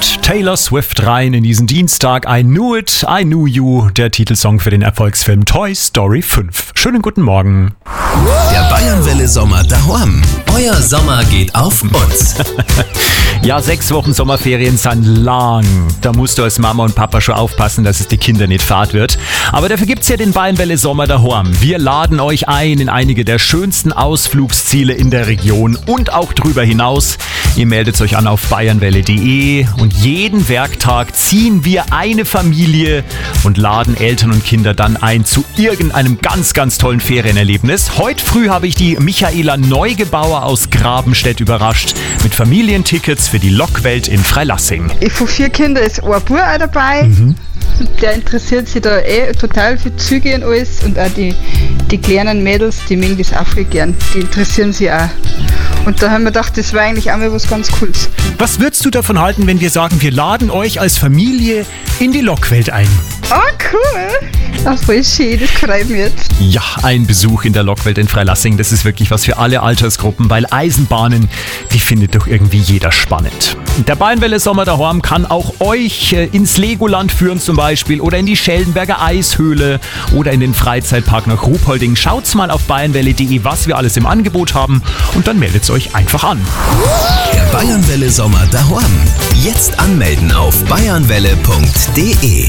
hört Taylor Swift rein in diesen Dienstag. I Knew It, I Knew You, der Titelsong für den Erfolgsfilm Toy Story 5. Schönen guten Morgen. Der Bayernwelle Sommer daheim. Euer Sommer geht auf uns. Ja, 6 Wochen Sommerferien sind lang. Da musst du als Mama und Papa schon aufpassen, dass es die Kinder nicht fad wird. Aber dafür gibt's ja den Bayernwelle Sommer daheim. Wir laden euch ein in einige der schönsten Ausflugsziele in der Region und auch drüber hinaus. Ihr meldet euch an auf bayernwelle.de und jeden Werktag ziehen wir eine Familie und laden Eltern und Kinder dann ein zu irgendeinem ganz, ganz tollen Ferienerlebnis. Heute früh habe ich die Michaela Neugebauer aus Grabenstedt überrascht mit Familientickets für die Lokwelt in Freilassing. Von 4 Kindern ist ein Bub auch dabei. Der interessiert sich da total für Züge und alles. Und auch die kleinen Mädels, die mögen das auch viel gern. Die interessieren sich auch. Und da haben wir gedacht, das war eigentlich auch mal was ganz Cooles. Was würdest du davon halten, wenn wir sagen, wir laden euch als Familie in die Lokwelt ein? Oh, cool. Ach, voll schön, das freut mich jetzt. Ja, ein Besuch in der Lokwelt in Freilassing, das ist wirklich was für alle Altersgruppen, weil Eisenbahnen, die findet doch irgendwie jeder spannend. Der Bayernwelle Sommer daheim kann auch euch ins Legoland führen zum Beispiel oder in die Schellenberger Eishöhle oder in den Freizeitpark nach Ruhpolding. Schaut's mal auf bayernwelle.de, was wir alles im Angebot haben und dann meldet euch einfach an. Der Bayernwelle Sommer daheim. Jetzt anmelden auf bayernwelle.de.